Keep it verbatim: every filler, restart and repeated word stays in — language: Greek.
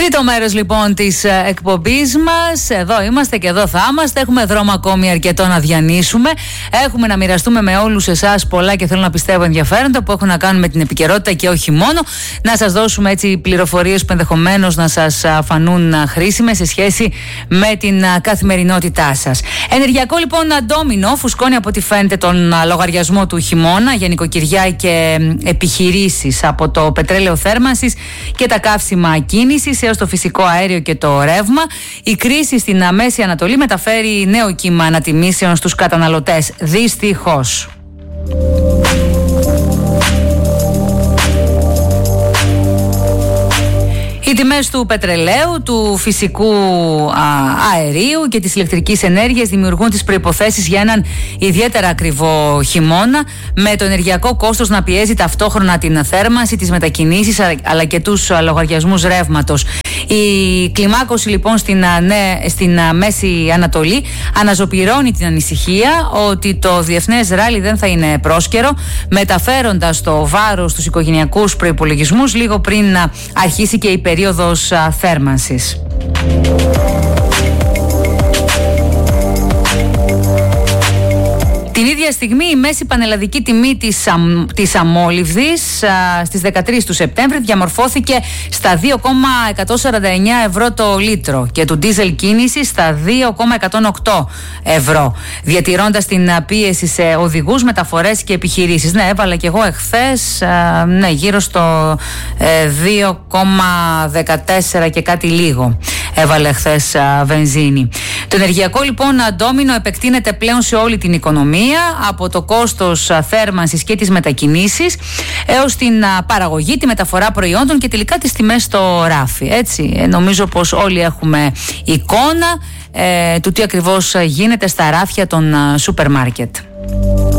Τρίτο μέρος λοιπόν της εκπομπής μας. Εδώ είμαστε και εδώ θα είμαστε. Έχουμε δρόμο ακόμη αρκετό να διανύσουμε. Έχουμε να μοιραστούμε με όλους εσάς πολλά και θέλω να πιστεύω ενδιαφέροντα που έχουν να κάνουν με την επικαιρότητα και όχι μόνο. Να σας δώσουμε έτσι πληροφορίες που ενδεχομένως να σας φανούν χρήσιμες σε σχέση με την καθημερινότητά σας. Ενεργειακό λοιπόν ντόμινο φουσκώνει από ό,τι φαίνεται τον λογαριασμό του χειμώνα για νοικοκυριά και επιχειρήσεις, από το πετρέλαιο θέρμανσης και τα καύσιμα κίνησης έως το φυσικό αέριο και το ρεύμα. Η κρίση στην Μέση Ανατολή μεταφέρει νέο κύμα ανατιμήσεων στους καταναλωτές. Δυστυχώς. Οι τιμές του πετρελαίου, του φυσικού α, αερίου και της ηλεκτρικής ενέργειας δημιουργούν τις προϋποθέσεις για έναν ιδιαίτερα ακριβό χειμώνα, με το ενεργειακό κόστος να πιέζει ταυτόχρονα την θέρμανση, τις μετακινήσεις αλλά και τους λογαριασμούς ρεύματος. Η κλιμάκωση λοιπόν στην, ναι, στην Μέση Ανατολή αναζωπυρώνει την ανησυχία ότι το διεθνές ράλι δεν θα είναι πρόσκαιρο, μεταφέροντας το βάρος στους οικογενειακούς προϋπολογισμούς λίγο πριν αρχίσει και η περίοδος θέρμανσης. Την ίδια στιγμή η μέση πανελλαδική τιμή της, αμ, της αμόλυβδης α, στις δεκατρείς του Σεπτέμβρη διαμορφώθηκε στα δύο κόμμα εκατόν σαράντα εννέα ευρώ το λίτρο και του ντίζελ κίνηση στα δύο κόμμα εκατόν οκτώ ευρώ, διατηρώντας την πίεση σε οδηγούς, μεταφορές και επιχειρήσεις. Ναι, έβαλα και εγώ εχθές α, ναι, γύρω στο ε, δύο κόμμα δεκατέσσερα και κάτι λίγο έβαλε εχθές α, βενζίνη. Το ενεργειακό λοιπόν ντόμινο επεκτείνεται πλέον σε όλη την οικονομία, από το κόστος θέρμανσης και τις μετακινήσεις έως την παραγωγή, τη μεταφορά προϊόντων και τελικά τις τιμές στο ράφι. Έτσι, ε, νομίζω πως όλοι έχουμε εικόνα ε, του τι ακριβώς γίνεται στα ράφια των σούπερ μάρκετ.